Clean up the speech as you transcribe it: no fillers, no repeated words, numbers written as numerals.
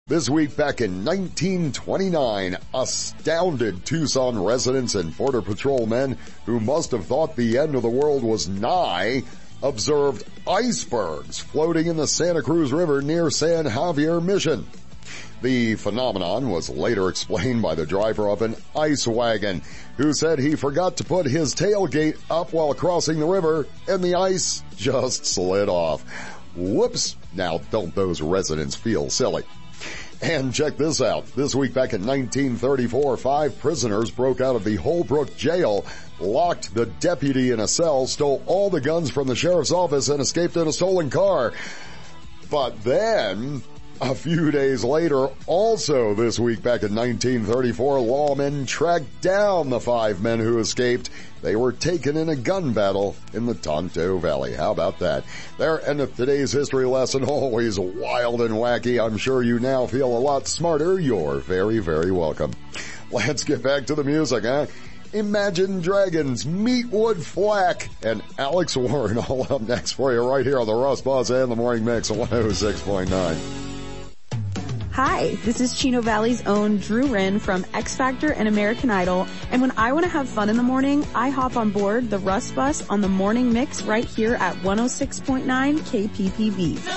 This week back in 1929, astounded Tucson residents and Border Patrol men who must have thought the end of the world was nigh observed icebergs floating in the Santa Cruz River near San Javier Mission. The phenomenon was later explained by the driver of an ice wagon, who said he forgot to put his tailgate up while crossing the river and the ice just slid off. Whoops! Now don't those residents feel silly? And check this out. This week back in 1934, 5 prisoners broke out of the Holbrook jail, locked the deputy in a cell, stole all the guns from the sheriff's office, and escaped in a stolen car. But then, a few days later, also this week back in 1934, lawmen tracked down the 5 men who escaped. They were taken in a gun battle in the Tonto Valley. How about that? There endeth today's history lesson. Always wild and wacky. I'm sure you now feel a lot smarter. You're very, very welcome. Let's get back to the music, huh? Imagine Dragons, Meatwood Flack, and Alex Warren all up next for you right here on the Russ Buzz and the Morning Mix 106.9. Hi, this is Chino Valley's own Drew Wren from X Factor and American Idol, and when I want to have fun in the morning, I hop on board the Russ Bus on the Morning Mix right here at 106.9 KPPB.